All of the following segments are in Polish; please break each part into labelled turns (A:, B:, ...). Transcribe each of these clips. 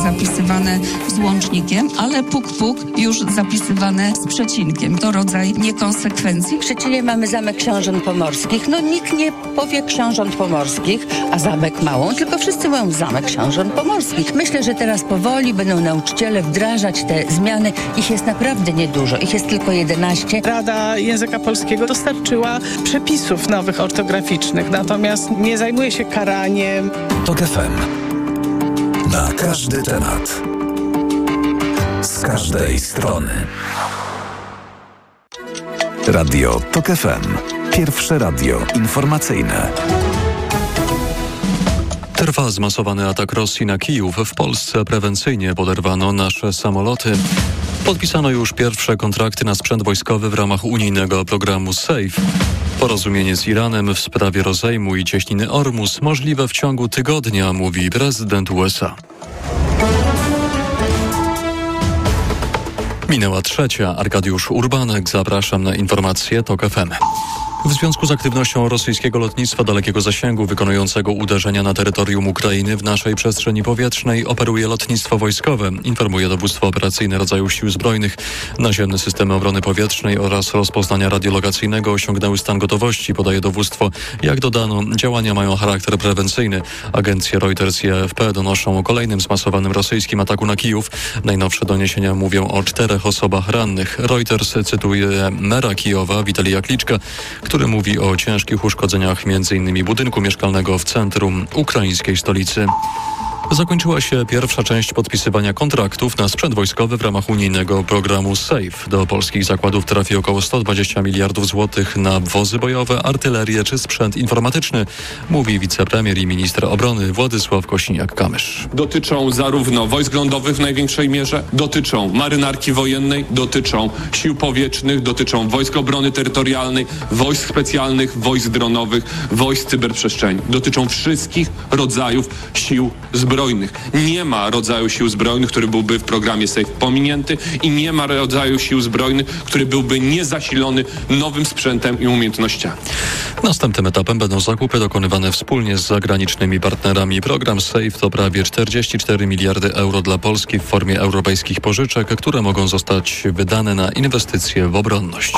A: zapisywane z łącznikiem, ale puk już zapisywane z przecinkiem. To rodzaj niekonsekwencji.
B: W Szczecinie mamy Zamek Książąt Pomorskich. Nikt nie powie Książąt Pomorskich, a Zamek Małą, tylko wszyscy mówią Zamek Książąt Pomorskich. Myślę, że teraz powoli będą nauczyciele wdrażać te zmiany. Ich jest naprawdę niedużo. Ich jest tylko 11.
C: Rada Języka Polskiego dostarczyła przepisów nowych ortograficznych, natomiast nie zajmuje się karaniem.
D: TOK FM. Na każdy temat. Z każdej strony. Radio TOK FM. Pierwsze radio informacyjne.
E: Trwa zmasowany atak Rosji na Kijów. W Polsce prewencyjnie poderwano nasze samoloty. Podpisano już pierwsze kontrakty na sprzęt wojskowy w ramach unijnego programu SAFE. Porozumienie z Iranem w sprawie rozejmu i cieśniny Ormus możliwe w ciągu tygodnia, mówi prezydent USA. Minęła 3. Arkadiusz Urbanek. Zapraszam na informacje TOK FM. W związku z aktywnością rosyjskiego lotnictwa dalekiego zasięgu wykonującego uderzenia na terytorium Ukrainy w naszej przestrzeni powietrznej operuje lotnictwo wojskowe, informuje Dowództwo Operacyjne Rodzajów Sił Zbrojnych. Naziemne systemy obrony powietrznej oraz rozpoznania radiolokacyjnego osiągnęły stan gotowości, podaje dowództwo. Jak dodano, działania mają charakter prewencyjny. Agencje Reuters i AFP donoszą o kolejnym zmasowanym rosyjskim ataku na Kijów. Najnowsze doniesienia mówią o 4 osobach rannych. Reuters cytuje mera Kijowa, Witalija Kliczka, który mówi o ciężkich uszkodzeniach m.in. budynku mieszkalnego w centrum ukraińskiej stolicy. Zakończyła się pierwsza część podpisywania kontraktów na sprzęt wojskowy w ramach unijnego programu SAFE. Do polskich zakładów trafi około 120 miliardów złotych na wozy bojowe, artylerię czy sprzęt informatyczny, mówi wicepremier i minister obrony Władysław Kosiniak-Kamysz.
F: Dotyczą zarówno wojsk lądowych w największej mierze, dotyczą marynarki wojennej, dotyczą sił powietrznych, dotyczą wojsk obrony terytorialnej, wojsk specjalnych, wojsk dronowych, wojsk cyberprzestrzeni. Dotyczą wszystkich rodzajów sił zbrojnych. Nie ma rodzaju sił zbrojnych, który byłby w programie SAFE pominięty i nie ma rodzaju sił zbrojnych, który byłby niezasilony nowym sprzętem i umiejętnościami.
E: Następnym etapem będą zakupy dokonywane wspólnie z zagranicznymi partnerami. Program SAFE to prawie 44 miliardy euro dla Polski w formie europejskich pożyczek, które mogą zostać wydane na inwestycje w obronność.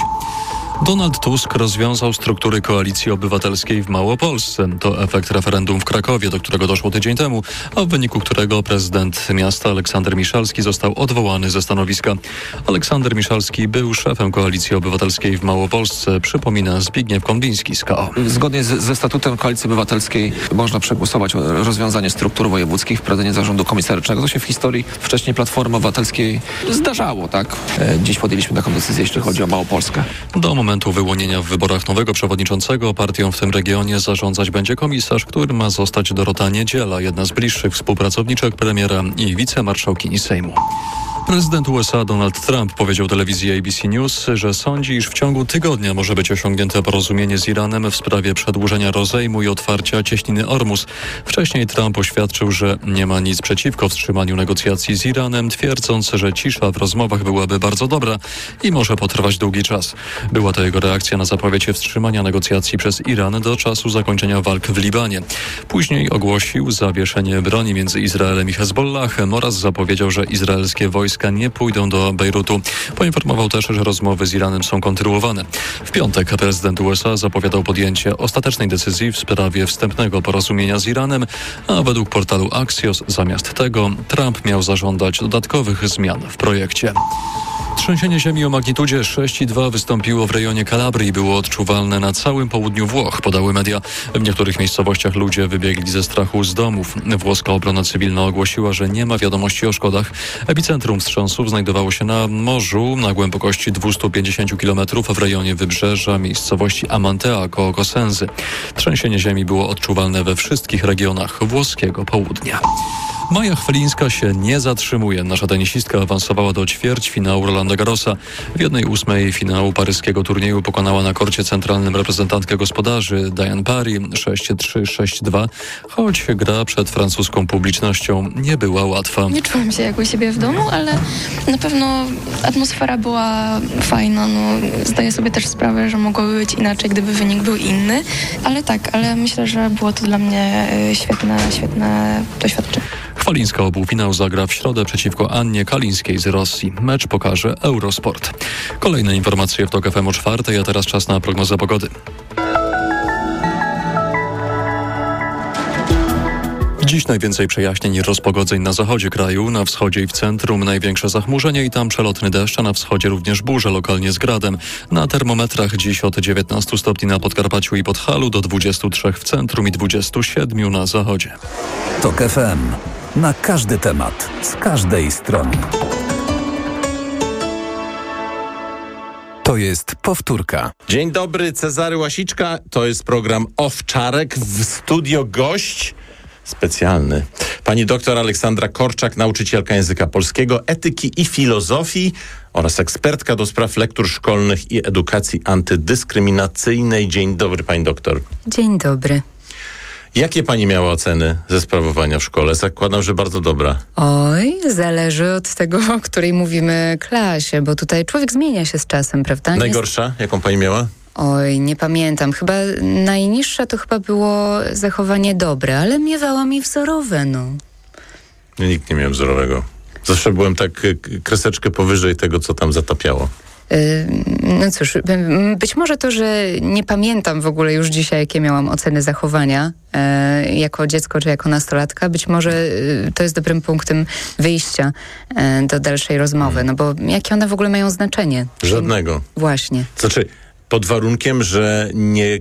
E: Donald Tusk rozwiązał struktury Koalicji Obywatelskiej w Małopolsce. To efekt referendum w Krakowie, do którego doszło tydzień temu, a w wyniku którego prezydent miasta Aleksander Miszalski został odwołany ze stanowiska. Aleksander Miszalski był szefem Koalicji Obywatelskiej w Małopolsce, przypomina Zbigniew Konwiński z KO.
G: Zgodnie ze statutem Koalicji Obywatelskiej można przegłosować rozwiązanie struktur wojewódzkich, wprowadzenie zarządu komisarycznego. To się w historii wcześniej Platformy Obywatelskiej zdarzało, tak? Dziś podjęliśmy taką decyzję, jeśli chodzi o Małopolskę.
E: Do momentu wyłonienia w wyborach nowego przewodniczącego partią w tym regionie zarządzać będzie komisarz, który ma zostać Dorota Niedziela, jedna z bliższych współpracowniczek premiera i wicemarszałkini Sejmu. Prezydent USA Donald Trump powiedział telewizji ABC News, że sądzi, iż w ciągu tygodnia może być osiągnięte porozumienie z Iranem w sprawie przedłużenia rozejmu i otwarcia cieśniny Ormus. Wcześniej Trump oświadczył, że nie ma nic przeciwko wstrzymaniu negocjacji z Iranem, twierdząc, że cisza w rozmowach byłaby bardzo dobra i może potrwać długi czas. Była to jego reakcja na zapowiedź wstrzymania negocjacji przez Iran do czasu zakończenia walk w Libanie. Później ogłosił zawieszenie broni między Izraelem i Hezbollahem oraz zapowiedział, że izraelskie wojska nie pójdą do Bejrutu. Poinformował też, że rozmowy z Iranem są kontynuowane. W piątek prezydent USA zapowiadał podjęcie ostatecznej decyzji w sprawie wstępnego porozumienia z Iranem, a według portalu Axios zamiast tego Trump miał zażądać dodatkowych zmian w projekcie. Trzęsienie ziemi o magnitudzie 6,2 wystąpiło w rejonie Kalabrii. Było odczuwalne na całym południu Włoch, podały media. W niektórych miejscowościach ludzie wybiegli ze strachu z domów. Włoska obrona cywilna ogłosiła, że nie ma wiadomości o szkodach. Epicentrum wstrząsów znajdowało się na morzu na głębokości 250 km w rejonie wybrzeża miejscowości Amantea koło Cosenzy. Trzęsienie ziemi było odczuwalne we wszystkich regionach włoskiego południa. Maja Chwalińska się nie zatrzymuje. Nasza tenisistka awansowała do ćwierćfinału Rolanda Garrosa. W 1/8 finału paryskiego turnieju pokonała na korcie centralnym reprezentantkę gospodarzy Diane Parry 6-3, 6-2, choć gra przed francuską publicznością nie była łatwa.
H: Nie czułam się jak u siebie w domu, ale na pewno atmosfera była fajna. Zdaję sobie też sprawę, że mogłoby być inaczej, gdyby wynik był inny, ale myślę, że było to dla mnie świetne doświadczenie.
E: Chwalińska o półfinał zagra w środę przeciwko Annie Kalińskiej z Rosji. Mecz pokaże Eurosport. Kolejne informacje w TOK FM o 4:00, a teraz czas na prognozę pogody. Dziś najwięcej przejaśnień i rozpogodzeń na zachodzie kraju, na wschodzie i w centrum największe zachmurzenie i tam przelotny deszcz, a na wschodzie również burze, lokalnie z gradem. Na termometrach dziś od 19 stopni na Podkarpaciu i Podhalu do 23 w centrum i 27 na zachodzie.
D: TOK FM. Na każdy temat, z każdej strony. To jest powtórka.
I: Dzień dobry, Cezary Łasiczka. To jest program Owczarek. W studio gość specjalny. Pani doktor Aleksandra Korczak, nauczycielka języka polskiego, etyki i filozofii oraz ekspertka do spraw lektur szkolnych i edukacji antydyskryminacyjnej. Dzień dobry, pani doktor.
J: Dzień dobry.
I: Jakie pani miała oceny ze sprawowania w szkole? Zakładam, że bardzo dobra.
J: Oj, zależy od tego, o której mówimy klasie, bo tutaj człowiek zmienia się z czasem, prawda?
I: Najgorsza, jaką pani miała?
J: Oj, nie pamiętam. Chyba najniższa to chyba było zachowanie dobre, ale miewałam i wzorowe, no.
I: Nikt nie miał wzorowego. Zawsze byłem tak kreseczkę powyżej tego, co tam zatapiało.
J: No cóż, być może to, że nie pamiętam w ogóle już dzisiaj, jakie miałam oceny zachowania jako dziecko czy jako nastolatka, być może to jest dobrym punktem wyjścia do dalszej rozmowy, no bo jakie one w ogóle mają znaczenie?
I: Żadnego.
J: Właśnie.
I: Znaczy, pod warunkiem, że nie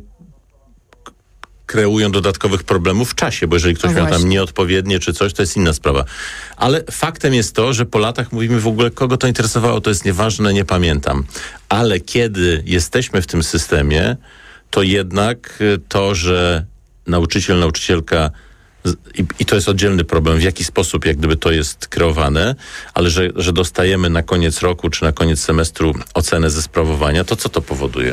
I: kreują dodatkowych problemów w czasie, bo jeżeli ktoś miał tam nieodpowiednie czy coś, to jest inna sprawa. Ale faktem jest to, że po latach mówimy w ogóle, kogo to interesowało, to jest nieważne, nie pamiętam. Ale kiedy jesteśmy w tym systemie, to jednak to, że nauczyciel, nauczycielka i to jest oddzielny problem, w jaki sposób jak gdyby to jest kreowane, ale że dostajemy na koniec roku czy na koniec semestru ocenę ze sprawowania, to co to powoduje?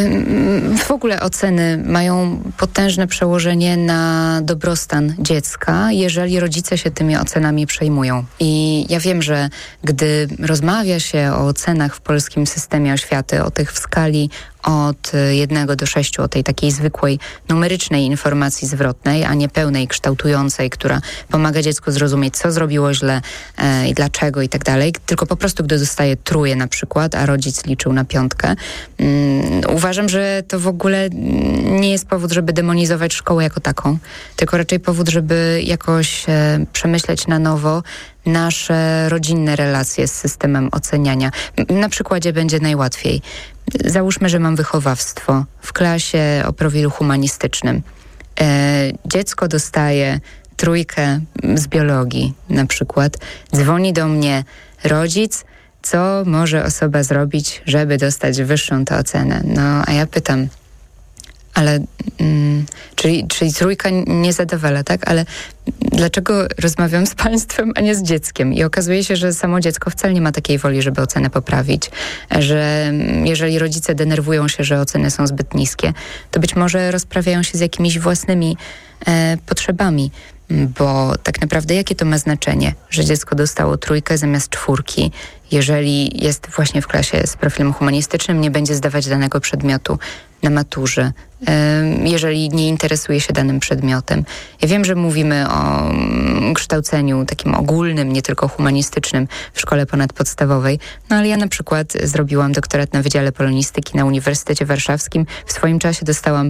J: W ogóle oceny mają potężne przełożenie na dobrostan dziecka, jeżeli rodzice się tymi ocenami przejmują. I ja wiem, że gdy rozmawia się o ocenach w polskim systemie oświaty, o tych w skali od 1 do 6, o tej takiej zwykłej numerycznej informacji zwrotnej, a nie pełnej, kształtującej, która pomaga dziecku zrozumieć, co zrobiło źle i dlaczego i tak dalej, tylko po prostu gdy dostaje 3 na przykład, a rodzic liczył na 5, uważam, że to w ogóle nie jest powód, żeby demonizować szkołę jako taką, tylko raczej powód, żeby jakoś przemyśleć na nowo nasze rodzinne relacje z systemem oceniania. Na przykładzie będzie najłatwiej. Załóżmy, że mam wychowawstwo w klasie o profilu humanistycznym. Dziecko dostaje 3 z biologii na przykład. Dzwoni do mnie rodzic, co może osoba zrobić, żeby dostać wyższą tę ocenę. No, a ja pytam, ale czyli 3 nie zadowala, tak? Ale dlaczego rozmawiam z państwem, a nie z dzieckiem? I okazuje się, że samo dziecko wcale nie ma takiej woli, żeby ocenę poprawić. Że jeżeli rodzice denerwują się, że oceny są zbyt niskie, to być może rozprawiają się z jakimiś własnymi potrzebami. Bo tak naprawdę jakie to ma znaczenie, że dziecko dostało 3 zamiast 4, jeżeli jest właśnie w klasie z profilem humanistycznym, nie będzie zdawać danego przedmiotu na maturze, jeżeli nie interesuje się danym przedmiotem. Ja wiem, że mówimy o kształceniu takim ogólnym, nie tylko humanistycznym w szkole ponadpodstawowej, no ale ja na przykład zrobiłam doktorat na Wydziale Polonistyki na Uniwersytecie Warszawskim. W swoim czasie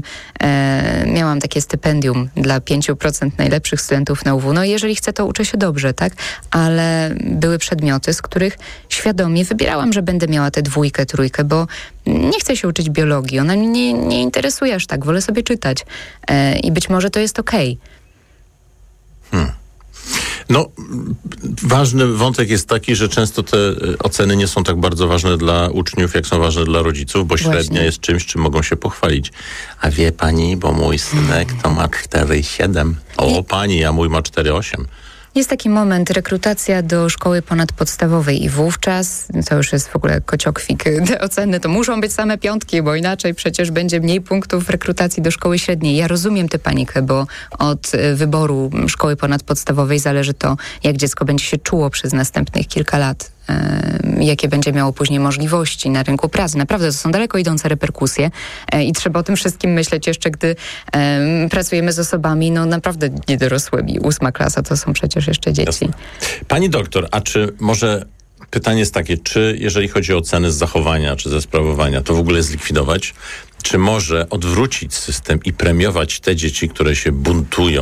J: miałam takie stypendium dla 5% najlepszych studentów na UW. No jeżeli chcę, to uczę się dobrze, tak? Ale były przedmioty, z których świadomie wybierałam, że będę miała tę 2, 3, bo nie chcę się uczyć biologii. Ona mnie nie interesuje aż tak. Wolę sobie czytać. I być może to jest okej.
I: No, ważny wątek jest taki, że często te oceny nie są tak bardzo ważne dla uczniów, jak są ważne dla rodziców, bo średnia jest czymś, czym mogą się pochwalić. A wie pani, bo mój synek to ma 4,7. O pani, a mój ma 4,8.
J: Jest taki moment, rekrutacja do szkoły ponadpodstawowej i wówczas, to już jest w ogóle kociokwik, te oceny to muszą być same 5, bo inaczej przecież będzie mniej punktów w rekrutacji do szkoły średniej. Ja rozumiem tę panikę, bo od wyboru szkoły ponadpodstawowej zależy to, jak dziecko będzie się czuło przez następnych kilka lat jakie będzie miało później możliwości na rynku pracy. Naprawdę to są daleko idące reperkusje i trzeba o tym wszystkim myśleć jeszcze, gdy pracujemy z osobami naprawdę niedorosłymi. 8. klasa to są przecież jeszcze dzieci.
I: Jasne. Pani doktor, a czy może pytanie jest takie, czy jeżeli chodzi o oceny z zachowania, czy ze sprawowania, to w ogóle zlikwidować? Czy może odwrócić system i premiować te dzieci, które się buntują?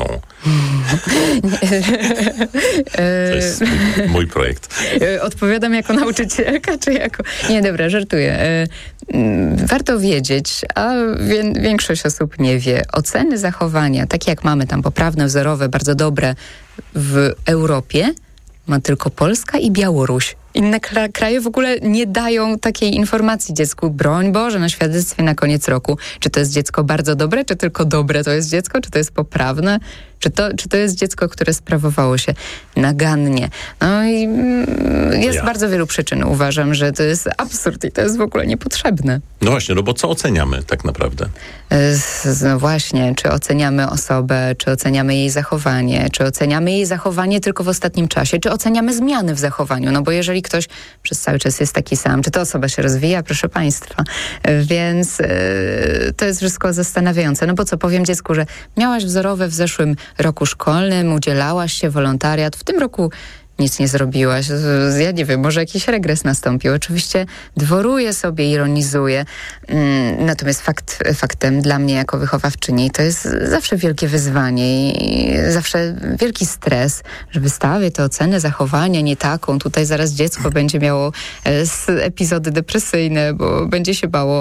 I: To jest mój projekt.
J: Odpowiadam jako nauczycielka, czy jako... Nie, dobra, żartuję. Warto wiedzieć, a większość osób nie wie. Oceny zachowania, takie jak mamy tam poprawne, wzorowe, bardzo dobre w Europie, ma tylko Polska i Białoruś. Inne kraje w ogóle nie dają takiej informacji dziecku. Broń Boże, na świadectwie na koniec roku. Czy to jest dziecko bardzo dobre, czy tylko dobre to jest dziecko? Czy to jest poprawne? Czy to jest dziecko, które sprawowało się nagannie? No i jest bardzo wielu przyczyn. Uważam, że to jest absurd i to jest w ogóle niepotrzebne.
I: No właśnie, bo co oceniamy tak naprawdę?
J: No właśnie, czy oceniamy osobę, czy oceniamy jej zachowanie, czy oceniamy jej zachowanie tylko w ostatnim czasie, czy oceniamy zmiany w zachowaniu? No bo jeżeli ktoś przez cały czas jest taki sam, czy ta osoba się rozwija? Proszę Państwa. Więc to jest wszystko zastanawiające. No bo co, powiem dziecku, że miałaś wzorowe w zeszłym roku szkolnym, udzielałaś się, wolontariat. W tym roku nic nie zrobiłaś. Ja nie wiem, może jakiś regres nastąpił. Oczywiście dworuję sobie, ironizuję. Natomiast faktem dla mnie jako wychowawczyni to jest zawsze wielkie wyzwanie i zawsze wielki stres, że wystawię te oceny zachowania nie taką. Tutaj zaraz dziecko będzie miało epizody depresyjne, bo będzie się bało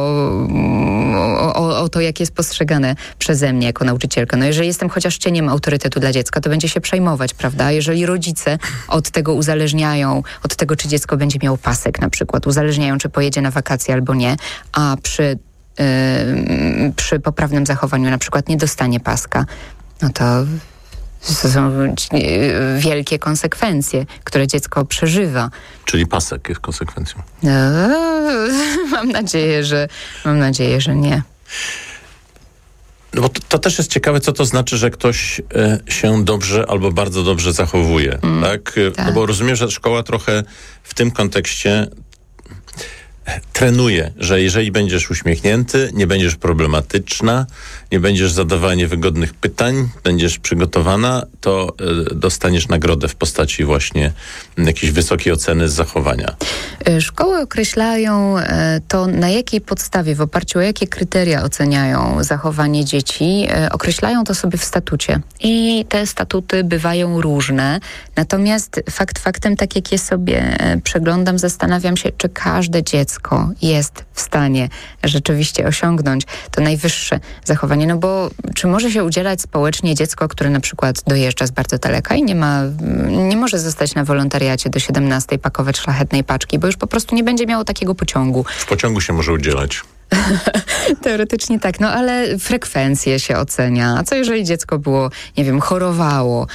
J: o to, jak jest postrzegane przeze mnie jako nauczycielka. No jeżeli jestem chociaż cieniem autorytetu dla dziecka, to będzie się przejmować, prawda? Jeżeli rodzice od tego uzależniają, od tego, czy dziecko będzie miało pasek na przykład, uzależniają, czy pojedzie na wakacje albo nie, a przy poprawnym zachowaniu na przykład nie dostanie paska, no to są wielkie konsekwencje, które dziecko przeżywa.
I: Czyli pasek jest konsekwencją?
J: Mam nadzieję, że nie.
I: No bo to też jest ciekawe, co to znaczy, że ktoś się dobrze albo bardzo dobrze zachowuje, tak? No bo rozumiem, że szkoła trochę w tym kontekście trenuje, że jeżeli będziesz uśmiechnięty, nie będziesz problematyczna, nie będziesz zadawała niewygodnych pytań, będziesz przygotowana, to dostaniesz nagrodę w postaci właśnie jakiejś wysokiej oceny z zachowania.
J: Szkoły określają to, na jakiej podstawie, w oparciu o jakie kryteria oceniają zachowanie dzieci. Określają to sobie w statucie. I te statuty bywają różne. Natomiast faktem, tak jak je sobie przeglądam, zastanawiam się, czy każde dziecko jest w stanie rzeczywiście osiągnąć to najwyższe zachowanie. No bo czy może się udzielać społecznie dziecko, które na przykład dojeżdża z bardzo daleka i nie może zostać na wolontariacie do 17 pakować szlachetnej paczki, bo już po prostu nie będzie miało takiego pociągu.
I: W pociągu się może udzielać.
J: Teoretycznie tak, no ale frekwencję się ocenia. A co jeżeli dziecko było, nie wiem, chorowało?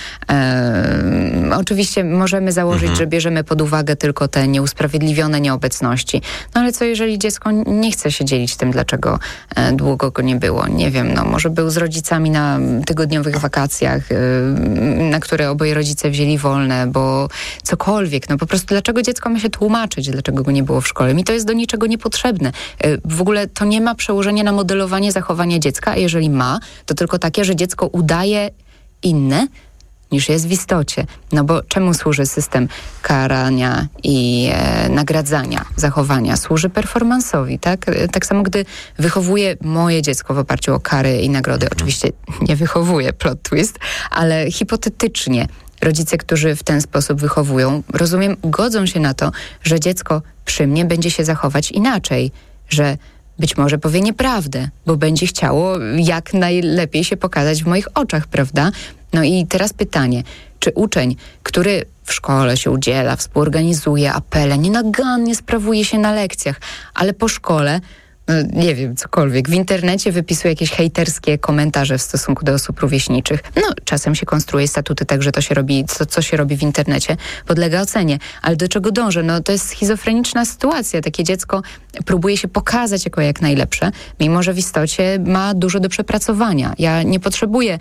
J: Oczywiście możemy założyć, że bierzemy pod uwagę tylko te nieusprawiedliwione nieobecności. No ale co jeżeli dziecko nie chce się dzielić tym, dlaczego długo go nie było? Nie wiem, no może był z rodzicami na tygodniowych wakacjach, na które oboje rodzice wzięli wolne, bo cokolwiek, no po prostu dlaczego dziecko ma się tłumaczyć, dlaczego go nie było w szkole? Mi to jest do niczego niepotrzebne. W ogóle to nie ma przełożenia na modelowanie zachowania dziecka, a jeżeli ma, to tylko takie, że dziecko udaje inne niż jest w istocie. No bo czemu służy system karania i nagradzania zachowania? Służy performansowi, tak? Tak samo, gdy wychowuję moje dziecko w oparciu o kary i nagrody. Oczywiście nie wychowuję, plot twist, ale hipotetycznie rodzice, którzy w ten sposób wychowują, rozumiem, godzą się na to, że dziecko przy mnie będzie się zachować inaczej, że być może powie nieprawdę, bo będzie chciało jak najlepiej się pokazać w moich oczach, prawda? No i teraz pytanie, czy uczeń, który w szkole się udziela, współorganizuje apele, nienagannie sprawuje się na lekcjach, ale po szkole, nie wiem, cokolwiek, w internecie wypisuje jakieś hejterskie komentarze w stosunku do osób rówieśniczych. No, czasem się konstruuje statuty tak, że to się robi, co się robi w internecie, podlega ocenie. Ale do czego dążę? No, to jest schizofreniczna sytuacja. Takie dziecko próbuje się pokazać jako jak najlepsze, mimo że w istocie ma dużo do przepracowania. Ja nie potrzebuję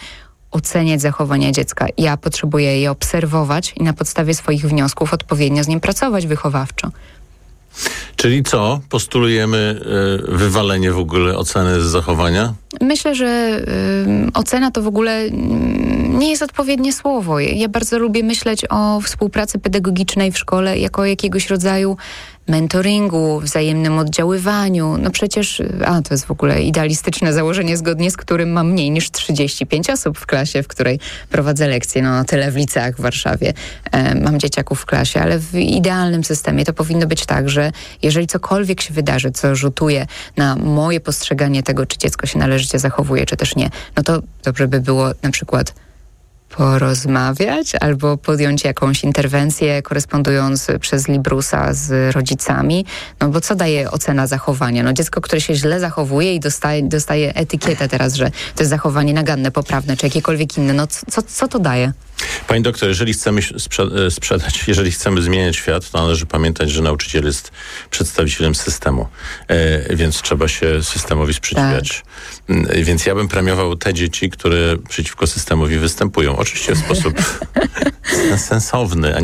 J: oceniać zachowania dziecka. Ja potrzebuję je obserwować i na podstawie swoich wniosków odpowiednio z nim pracować wychowawczo.
I: Czyli co? Postulujemy wywalenie w ogóle oceny z zachowania?
J: Myślę, że ocena to w ogóle nie jest odpowiednie słowo. Ja bardzo lubię myśleć o współpracy pedagogicznej w szkole jako jakiegoś rodzaju mentoringu, wzajemnym oddziaływaniu. No przecież, to jest w ogóle idealistyczne założenie, zgodnie z którym mam mniej niż 35 osób w klasie, w której prowadzę lekcje. No tyle w liceach w Warszawie. Mam dzieciaków w klasie, ale w idealnym systemie to powinno być tak, że jeżeli cokolwiek się wydarzy, co rzutuje na moje postrzeganie tego, czy dziecko się należycie zachowuje, czy też nie, no to dobrze by było na przykład porozmawiać albo podjąć jakąś interwencję, korespondując przez Librusa z rodzicami. No bo co daje ocena zachowania? No dziecko, które się źle zachowuje i dostaje etykietę teraz, że to jest zachowanie naganne, poprawne, czy jakiekolwiek inne. No co to daje?
I: Pani doktor, jeżeli chcemy sprzedać, jeżeli chcemy zmieniać świat, to należy pamiętać, że nauczyciel jest przedstawicielem systemu, więc trzeba się systemowi sprzeciwiać. Tak. Więc ja bym premiował te dzieci, które przeciwko systemowi występują. Oczywiście w sposób sensowny, a